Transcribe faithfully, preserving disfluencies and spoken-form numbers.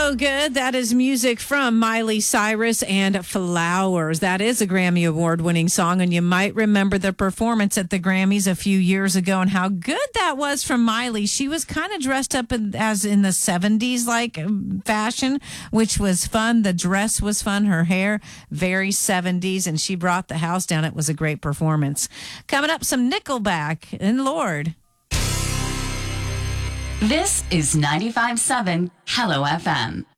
So good. That is music from Miley Cyrus and Flowers. That is a Grammy Award winning song. And you might remember the performance at the Grammys a few years ago and how good that was from Miley. She was kind of dressed up in, as in the seventies like fashion, which was fun. The dress was fun. Her hair, very seventies. And she brought the house down. It was a great performance. Coming up, some Nickelback and Lord. This is ninety-five point seven Hello F M.